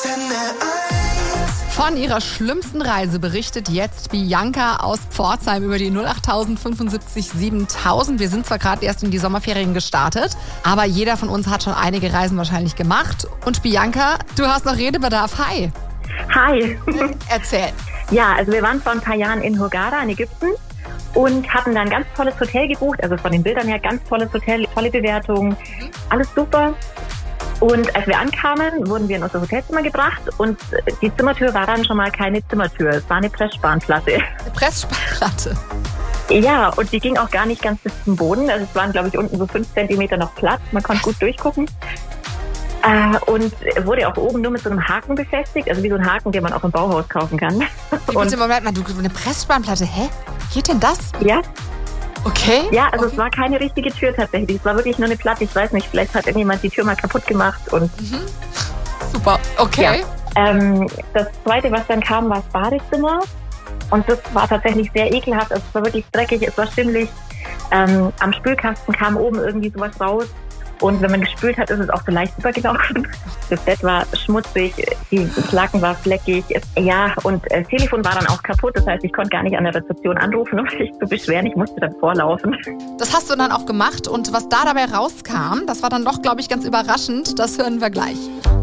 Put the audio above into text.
Von ihrer schlimmsten Reise berichtet jetzt Bianca aus Pforzheim über die 08000 75 7000. Wir sind zwar gerade erst in die Sommerferien gestartet, aber jeder von uns hat schon einige Reisen wahrscheinlich gemacht. Und Bianca, du hast noch Redebedarf. Hi. Hi. Erzähl. Ja, also wir waren vor ein paar Jahren in Hurghada in Ägypten und hatten da ein ganz tolles Hotel gebucht. Also von den Bildern her ganz tolles Hotel, tolle Bewertungen, alles super. Und als wir ankamen, wurden wir in unser Hotelzimmer gebracht und die Zimmertür war dann schon mal keine Zimmertür. Es war eine Pressspanplatte. Eine Pressspanplatte? Ja, und die ging auch gar nicht ganz bis zum Boden. Also es waren, glaube ich, unten so 5 Zentimeter noch Platz. Man konnte gut durchgucken. Und wurde auch oben nur mit so einem Haken befestigt. Also wie so ein Haken, den man auch im Bauhaus kaufen kann. Bitte, Moment mal, du eine Pressspanplatte, hä? Geht denn das? Ja. Okay. Ja, also okay. Es war keine richtige Tür tatsächlich. Es war wirklich nur eine Platte. Ich weiß nicht, vielleicht hat irgendjemand die Tür mal kaputt gemacht. Und Super, okay. Ja. Das Zweite, was dann kam, war das Badezimmer. Und das war tatsächlich sehr ekelhaft. Also es war wirklich dreckig, es war schimmlig. Am Spülkasten kam oben irgendwie sowas raus. Und wenn man gespült hat, ist es auch so leicht übergelaufen. Das Bett war schmutzig, die Laken war fleckig. Ja, und das Telefon war dann auch kaputt. Das heißt, ich konnte gar nicht an der Rezeption anrufen, um mich zu beschweren. Ich musste dann vorlaufen. Das hast du dann auch gemacht. Und was da dabei rauskam, das war dann doch, glaube ich, ganz überraschend. Das hören wir gleich.